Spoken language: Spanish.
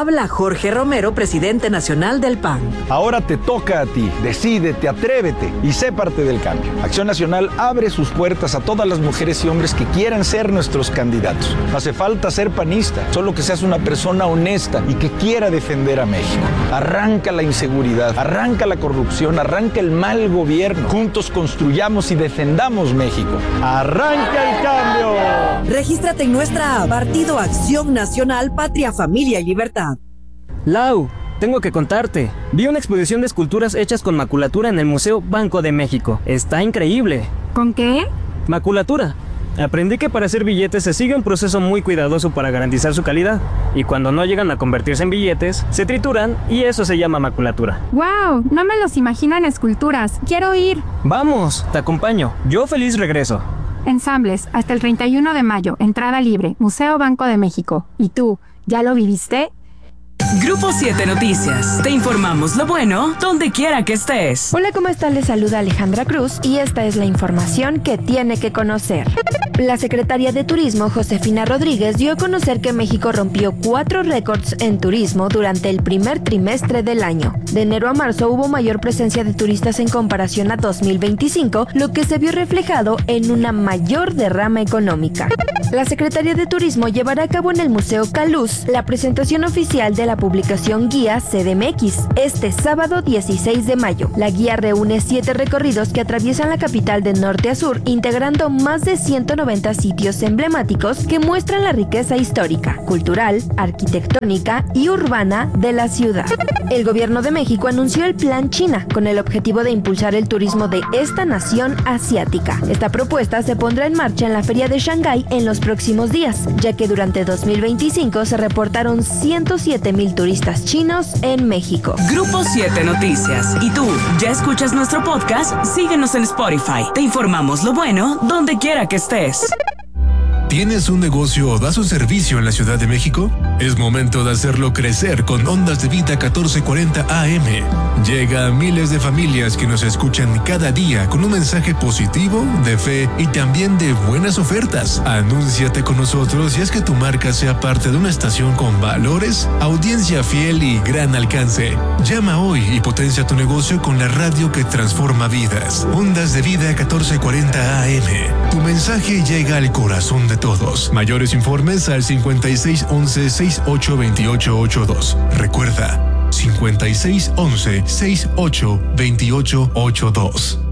Habla Jorge Romero, presidente nacional del PAN. Ahora te toca a ti. Decídete, atrévete y sé parte del cambio. Acción Nacional abre sus puertas a todas las mujeres y hombres que quieran ser nuestros candidatos. No hace falta ser panista, solo que seas una persona honesta y que quiera defender a México. Arranca la inseguridad, arranca la corrupción, arranca el mal gobierno. Juntos construyamos y defendamos México. ¡Arranca el cambio! Regístrate en nuestra app Partido Acción Nacional, Patria, Familia y Libertad. Lau, tengo que contarte. Vi una exposición de esculturas hechas con maculatura en el Museo Banco de México. Está increíble. ¿Con qué? Maculatura. Aprendí que para hacer billetes se sigue un proceso muy cuidadoso para garantizar su calidad. Y cuando no llegan a convertirse en billetes, se trituran y eso se llama maculatura. ¡Wow! No me los imagino en esculturas. ¡Quiero ir! Vamos, te acompaño. Yo feliz regreso. Ensambles, hasta el 31 de mayo, entrada libre, Museo Banco de México. ¿Y tú, ya lo viviste? Grupo 7 Noticias. Te informamos lo bueno donde quiera que estés. Hola, ¿cómo están? Les saluda Alejandra Cruz y esta es la información que tiene que conocer. La secretaria de Turismo, Josefina Rodríguez, dio a conocer que México rompió 4 récords en turismo durante el primer trimestre del año. De enero a marzo hubo mayor presencia de turistas en comparación a 2025, lo que se vio reflejado en una mayor derrama económica. La secretaria de Turismo llevará a cabo en el Museo Caluz la presentación oficial de la publicación Guía CDMX este sábado 16 de mayo. La guía reúne 7 recorridos que atraviesan la capital de norte a sur, integrando más de 190 sitios emblemáticos que muestran la riqueza histórica, cultural, arquitectónica y urbana de la ciudad. El gobierno de México anunció el Plan China con el objetivo de impulsar el turismo de esta nación asiática. Esta propuesta se pondrá en marcha en la Feria de Shanghái en los próximos días, ya que durante 2025 se reportaron 107,000 turistas chinos en México. Grupo 7 Noticias. ¿Y tú, ya escuchas nuestro podcast? Síguenos en Spotify. Te informamos lo bueno donde quiera que estés. ¿Tienes un negocio o das un servicio en la Ciudad de México? Es momento de hacerlo crecer con Ondas de Vida 1440 AM. Llega a miles de familias que nos escuchan cada día con un mensaje positivo, de fe y también de buenas ofertas. Anúnciate con nosotros y haz que tu marca sea parte de una estación con valores, audiencia fiel y gran alcance. Llama hoy y potencia tu negocio con la radio que transforma vidas. Ondas de Vida 1440 AM. Tu mensaje llega al corazón de todos. Mayores informes al 5611-682882. Recuerda, 5611-682882.